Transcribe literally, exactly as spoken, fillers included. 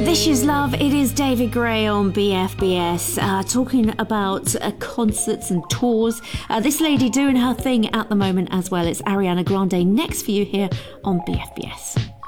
This is Love. It is David Gray on B F B S, uh, talking about uh, concerts and tours. Uh, this lady doing her thing at the moment as well. It's Ariana Grande next for you here on B F B S.